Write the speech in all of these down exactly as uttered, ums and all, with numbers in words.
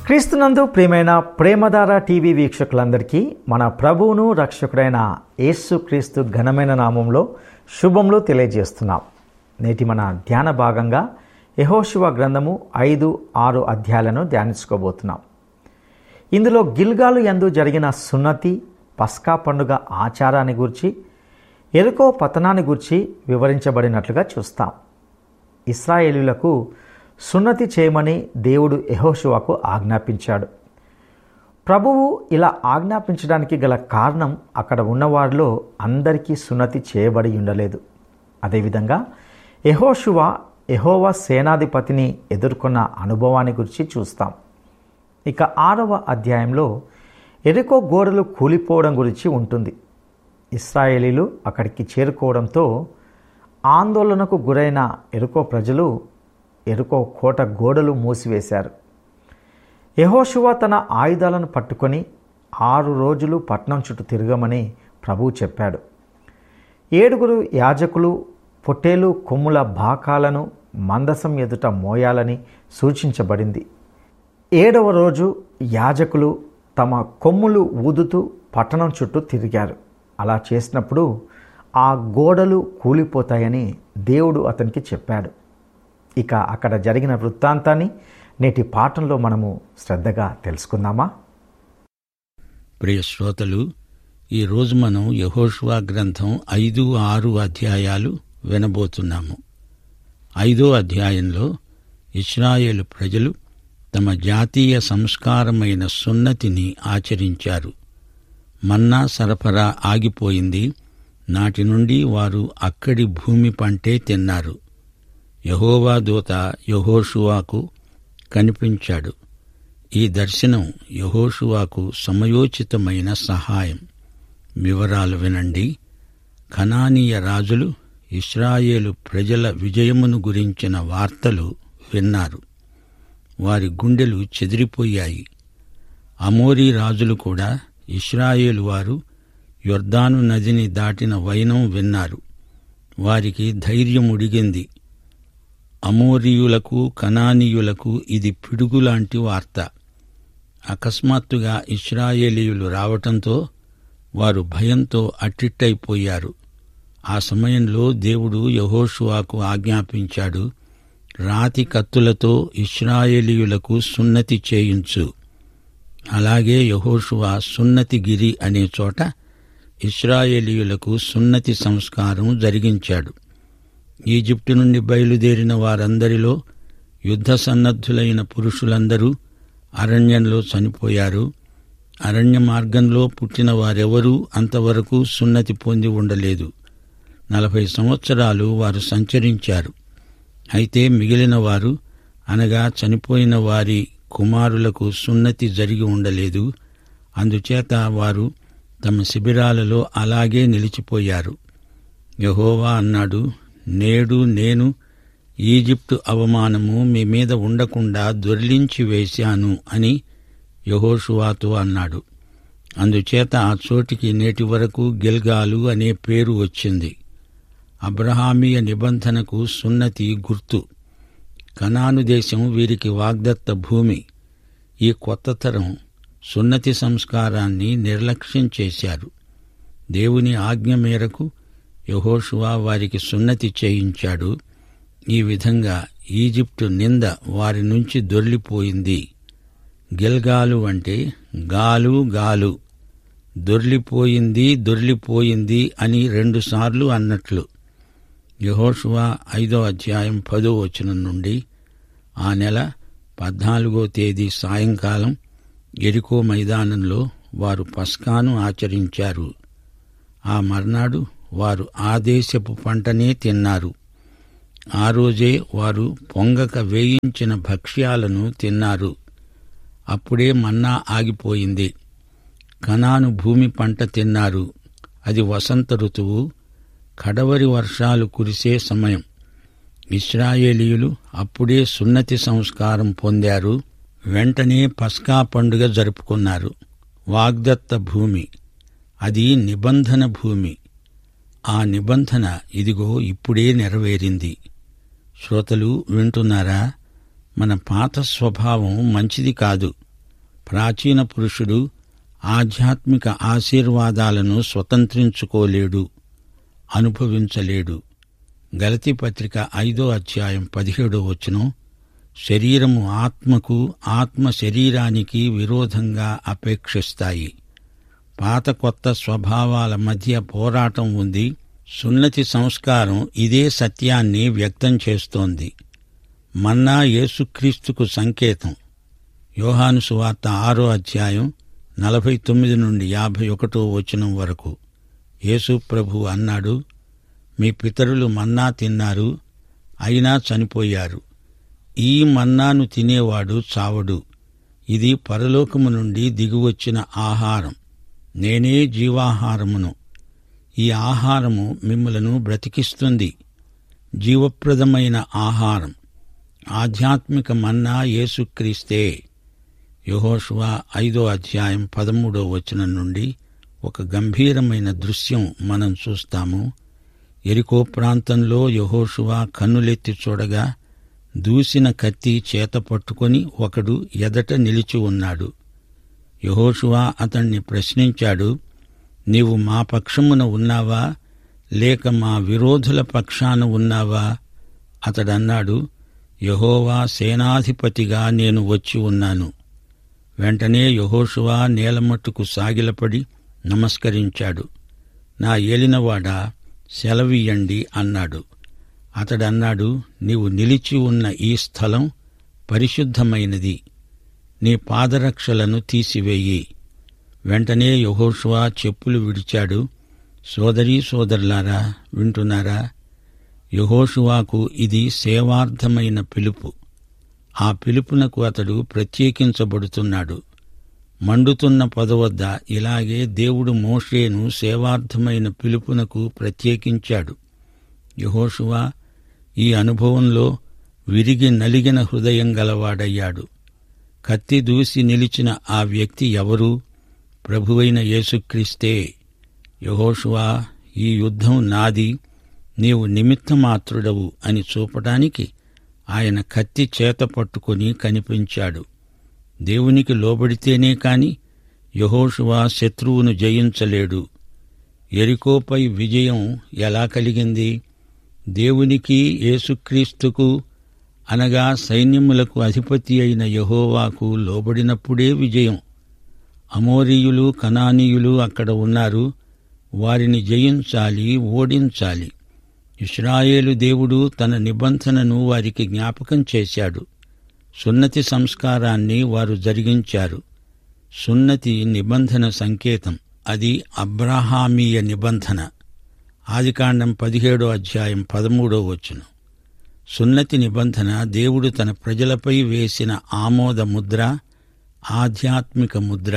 క్రీస్తునందు ప్రియమైన ప్రేమధార టీవీ వీక్షకులందరికీ మన ప్రభువును రక్షకుడైన యేసు క్రీస్తు ఘనమైన నామంలో శుభములు తెలియజేస్తున్నాం. నేటి మన ధ్యాన భాగంగా యెహోషువ గ్రంథము ఐదు ఆరు అధ్యాయాలను ధ్యానించుకోబోతున్నాం. ఇందులో గిల్గాలు యందు జరిగిన సున్నతి, పస్కా పండుగ ఆచారాన్ని గురించి, యెరికో పతనాన్ని గురించి వివరించబడినట్లుగా చూస్తాం. ఇశ్రాయేలీయులకు సున్నతి చేయమని దేవుడు యెహోషువకు ఆజ్ఞాపించాడు. ప్రభువు ఇలా ఆజ్ఞాపించడానికి గల కారణం అక్కడ ఉన్నవారిలో అందరికీ సున్నతి చేయబడి ఉండలేదు. అదేవిధంగా యెహోషువ యెహోవా సేనాధిపతిని ఎదుర్కొన్న అనుభవాన్ని గురించి చూస్తాం. ఇక ఆరవ అధ్యాయంలో యెరికో గోడలు కూలిపోవడం గురించి ఉంటుంది. ఇశ్రాయేలీలు అక్కడికి చేరుకోవడంతో ఆందోళనకు గురైన యెరికో ప్రజలు యెరికో కోట గోడలు మూసివేశారు. యెహోషువ తన ఆయుధాలను పట్టుకొని ఆరు రోజులు పట్టణం చుట్టూ తిరగమని ప్రభువు చెప్పాడు. ఏడుగురు యాజకులు పొట్టేలు కొమ్ముల బాకాలను మందసం ఎదుట మోయాలని సూచించబడింది. ఏడవ రోజు యాజకులు తమ కొమ్ములు ఊదుతూ పట్టణం చుట్టూ తిరిగారు. అలా చేసినప్పుడు ఆ గోడలు కూలిపోతాయని దేవుడు అతనికి చెప్పాడు. ఇక అక్కడ జరిగిన వృత్తాంతాన్ని నేటి పాఠంలో మనము శ్రద్ధగా తెలుసుకుందామా? ప్రియ శ్రోతలు, ఈరోజు మనం యెహోషువ గ్రంథం ఐదు ఆరు అధ్యాయాలు వినబోతున్నాము. ఐదో అధ్యాయంలో ఇశ్రాయేలు ప్రజలు తమ జాతీయ సంస్కారమైన సున్నతిని ఆచరించారు. మన్నా సరఫరా ఆగిపోయింది. నాటి నుండి వారు అక్కడి భూమి పంటే తిన్నారు. యెహోవా దూత యెహోషువకు కనిపించాడు. ఈ దర్శనం యెహోషువకు సమయోచితమైన సహాయం. వివరాలు వినండి. కనానీయ రాజులు ఇశ్రాయేలు ప్రజల విజయమును గురించిన వార్తలు విన్నారు. వారి గుండెలు చెదిరిపోయాయి. అమోరీ రాజులు కూడా ఇశ్రాయేలు వారు యొర్దాను నదిని దాటిన వైనం విన్నారు. వారికి ధైర్యం ఉడిగింది. అమోరీయులకు కనానీయులకు ఇది పిడుగులాంటి వార్త. అకస్మాత్తుగా ఇశ్రాయేలీయులు రావటంతో వారు భయంతో అట్టిట్టయిపోయారు. ఆ సమయంలో దేవుడు యెహోషువకు ఆజ్ఞాపించాడు, రాతి కత్తులతో ఇశ్రాయేలీయులకు సున్నతి చేయించు. అలాగే యెహోషువ సున్నతిగిరి అనే చోట ఇశ్రాయేలీయులకు సున్నతి సంస్కారం జరిగించాడు. ఈజిప్టు నుండి బయలుదేరిన వారందరిలో యుద్ధ సన్నద్ధులైన పురుషులందరూ అరణ్యంలో చనిపోయారు. అరణ్య మార్గంలో పుట్టిన వారెవరూ అంతవరకు సున్నతి పొంది ఉండలేదు. నలభై సంవత్సరాలు వారు సంచరించారు. అయితే మిగిలిన వారు, అనగా చనిపోయిన వారి కుమారులకు సున్నతి జరిగి ఉండలేదు. అందుచేత వారు తమ శిబిరాలలో అలాగే నిలిచిపోయారు. యెహోవా అన్నాడు, నేడు నేను ఈజిప్టు అవమానము మీ మీద ఉండకుండా దొర్లించి వేశాను అని యెహోషువతో అన్నాడు. అందుచేత ఆ చోటికి నేటి వరకు గిల్గాలు అనే పేరు వచ్చింది. అబ్రహామీయ నిబంధనకు సున్నతి గుర్తు. కనాను దేశం వీరికి వాగ్దత్త భూమి. ఈ కొత్త తరం సున్నతి సంస్కారాన్ని నిర్లక్ష్యం చేశారు. దేవుని ఆజ్ఞ మేరకు యెహోషువ వారికి సున్నతి చేయించాడు. ఈ విధంగా ఈజిప్టు నింద వారి నుంచి దొర్లిపోయింది. గిల్గాలు అంటే గాలు గాలు, దొర్లిపోయింది దొర్లిపోయింది అని రెండుసార్లు అన్నట్లు. యెహోషువ ఐదో అధ్యాయం పదో వచనం నుండి ఆ నెల పద్నాలుగో తేదీ సాయంకాలం యెరికో మైదానంలో వారు పస్కాను ఆచరించారు. ఆ మర్నాడు వారు ఆ దేశపు పంటనే తిన్నారు. ఆ రోజే వారు పొంగక వేయించిన భక్ష్యాలను తిన్నారు. అప్పుడే మన్నా ఆగిపోయింది. కనాను భూమి పంట తిన్నారు. అది వసంత ఋతువు, కడవరి వర్షాలు కురిసే సమయం. ఇశ్రాయేలీయులు అప్పుడే సున్నతి సంస్కారం పొందారు. వెంటనే పస్కా పండుగ జరుపుకున్నారు. వాగ్దత్త భూమి, అది నిబంధన భూమి. ఆ నిబంధన ఇదిగో ఇప్పుడే నెరవేరింది. శ్రోతలు వింటున్నారా? మన పాత స్వభావం మంచిది కాదు. ప్రాచీన పురుషుడు ఆధ్యాత్మిక ఆశీర్వాదాలను స్వతంత్రించుకోలేడు, అనుభవించలేడు. గలతీ పత్రిక ఐదో అధ్యాయం పదిహేడో వచనం, శరీరము ఆత్మకు, ఆత్మ శరీరానికి విరోధంగా అపేక్షిస్తాయి. పాత కొత్త స్వభావాల మధ్య పోరాటం ఉంది. సున్నతి సంస్కారం ఇదే సత్యాన్ని వ్యక్తం చేస్తోంది. మన్నా యేసుక్రీస్తుకు సంకేతం. యోహాను సువార్త ఆరో అధ్యాయం నలభై తొమ్మిది నుండి యాభై ఒకటో వచనం వరకు యేసు ప్రభు అన్నాడు, మీ పితరులు మన్నా తిన్నారు, అయినా చనిపోయారు. ఈ మన్నాను తినేవాడు చావడు. ఇది పరలోకము నుండి దిగివచ్చిన ఆహారం. నేనే జీవాహారమును. ఈ ఆహారము మిమ్ములను బ్రతికిస్తుంది. జీవప్రదమైన ఆహారం, ఆధ్యాత్మిక మన్నా యేసుక్రీస్తే. యెహోషువ ఐదో అధ్యాయం పదమూడో వచనం నుండి ఒక గంభీరమైన దృశ్యం మనం చూస్తాము. యెరికో ప్రాంతంలో యెహోషువ కన్నులెత్తి చూడగా దూసిన కత్తి చేత పట్టుకొని ఒకడు ఎదట నిలిచి ఉన్నాడు. యెహోషువ అతణ్ణి ప్రశ్నించాడు, నీవు మా పక్షమున ఉన్నావా, లేక మా విరోధుల పక్షాన ఉన్నావా? అతడన్నాడు, యెహోవా సేనాధిపతిగా నేను వచ్చి ఉన్నాను. వెంటనే యెహోషువ నేలమట్టుకు సాగిలపడి నమస్కరించాడు. నా ఏలినవాడా, సెలవియ్యండి అన్నాడు. అతడన్నాడు, నీవు నిలిచి ఉన్న ఈ స్థలం పరిశుద్ధమైనది. నీ పాదరక్షలను తీసివేయి. వెంటనే యెహోషువ చెప్పులు విడిచాడు. సోదరీ సోదరులారా, వింటున్నారా? యెహోషువకు ఇది సేవార్థమైన పిలుపు. ఆ పిలుపునకు అతడు ప్రత్యేకించబడుతున్నాడు. మండుతున్న పొద వద్ద ఇలాగే దేవుడు మోషేను సేవార్థమైన పిలుపునకు ప్రత్యేకించాడు. యెహోషువ ఈ అనుభవంలో విరిగి నలిగిన హృదయం గలవాడయ్యాడు. కత్తి దూసి నిలిచిన ఆ వ్యక్తి ఎవరు? ప్రభువైన యేసుక్రీస్తే. యెహోషువ, ఈ యుద్ధం నాది, నీవు నిమిత్తమాత్రుడవు అని చూపటానికి ఆయన కత్తి చేత పట్టుకొని కనిపించాడు. దేవునికి లోబడితేనే కాని యెహోషువ శత్రువును జయించలేడు. యెరికోపై విజయం ఎలా కలిగింది? దేవునికి, యేసుక్రీస్తుకు అనగా సైన్యములకు అధిపతి అయిన యెహోవాకు లోబడినప్పుడే విజయం. అమోరీయులు, కనానీయులు అక్కడ ఉన్నారు. వారిని జయించాలి, ఓడించాలి. ఇశ్రాయేలు దేవుడు తన నిబంధనను వారికి జ్ఞాపకం చేశాడు. సున్నతి సంస్కారాన్ని వారు జరిగించారు. సున్నతి నిబంధన సంకేతం. అది అబ్రహామీయ నిబంధన. ఆదికాండం పదిహేడో అధ్యాయం పదమూడో వచనం. సున్నతి నిబంధన దేవుడు తన ప్రజలపై వేసిన ఆమోద ముద్ర, ఆధ్యాత్మిక ముద్ర.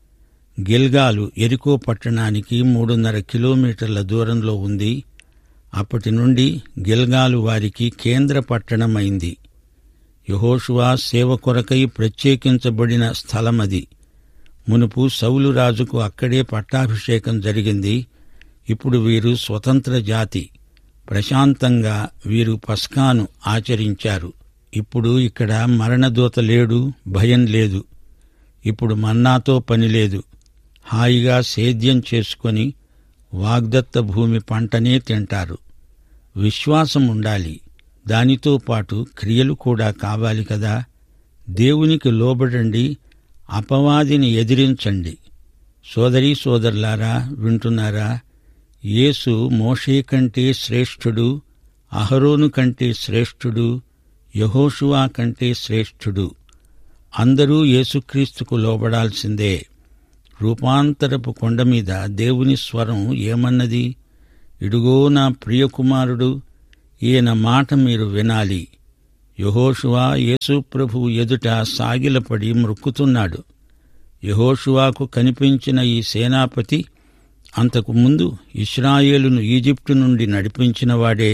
గిల్గాలు యెరికో పట్టణానికి మూడున్నర కిలోమీటర్ల దూరంలో ఉంది. అప్పటి నుండి గిల్గాలు వారికి కేంద్ర పట్టణమైంది. యెహోషువ సేవ కొరకై ప్రత్యేకించబడిన స్థలమది. మునుపు సౌలు రాజుకు అక్కడే పట్టాభిషేకం జరిగింది. ఇప్పుడు వీరు స్వతంత్ర జాతి. ప్రశాంతంగా వీరు పస్కాను ఆచరించారు. ఇప్పుడు ఇక్కడ మరణదూత లేడు, భయం లేదు. ఇప్పుడు మన్నాతో పనిలేదు. హాయిగా సేద్యం చేసుకొని వాగ్దత్త భూమి పంటనే తింటారు. విశ్వాసం ఉండాలి. దానితో పాటు క్రియలు కూడా కావాలి కదా. దేవునికి లోబడండి, అపవాదిని ఎదిరించండి. సోదరీ సోదరులారా, వింటున్నారా? యేసు మోషే కంటే శ్రేష్ఠుడు, అహరోను కంటే శ్రేష్ఠుడు, యెహోషువ కంటే శ్రేష్ఠుడు. అందరూ యేసుక్రీస్తుకు లోబడాల్సిందే. రూపాంతరపు కొండ మీద దేవుని స్వరం ఏమన్నది? ఇడుగో నా ప్రియకుమారుడు, ఈయన మాట మీరు వినాలి. యెహోషువ యేసు ప్రభువు ఎదుట సాగిలపడి మ్రొక్కుతున్నాడు. యెహోషువకు కనిపించిన ఈ సేనాపతి అంతకు ముందు ఇశ్రాయేలును ఈజిప్టు నుండి నడిపించినవాడే.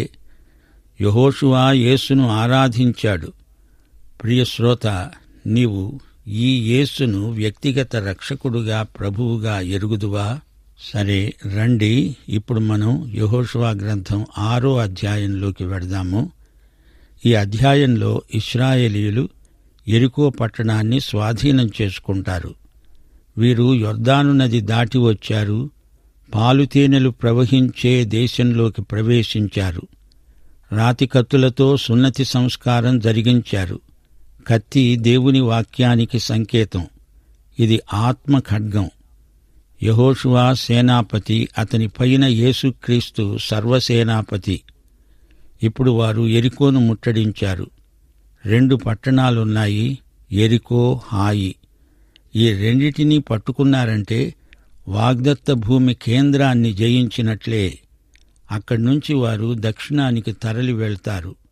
యెహోషువ యేసును ఆరాధించాడు. ప్రియశ్రోత, నీవు ఈ యేసును వ్యక్తిగత రక్షకుడుగా, ప్రభువుగా ఎరుగుదువా? సరే, రండి ఇప్పుడు మనం యెహోషువ గ్రంథం ఆరో అధ్యాయంలోకి వెడదాము. ఈ అధ్యాయంలో ఇశ్రాయేలీయులు యెరికో పట్టణాన్ని స్వాధీనం చేసుకుంటారు. వీరు యొర్దాను నది దాటి వచ్చారు, పాలుతేనెలు ప్రవహించే దేశంలోకి ప్రవేశించారు. రాతి కత్తులతో సున్నతి సంస్కారం జరిగించారు. కత్తి దేవుని వాక్యానికి సంకేతం. ఇది ఆత్మ ఖడ్గం. యెహోషువ సేనాపతి, అతని పైన యేసుక్రీస్తు సర్వసేనాపతి. ఇప్పుడు వారు యెరికోను ముట్టడించారు. రెండు పట్టణాలున్నాయి, యెరికో, హాయి. ఈ రెండిటినీ పట్టుకున్నారంటే వాగ్దత్త భూమి కేంద్రాన్ని జయించినట్లే. అక్కడ్నుంచి వారు దక్షిణానికి తరలి వెళ్తారు.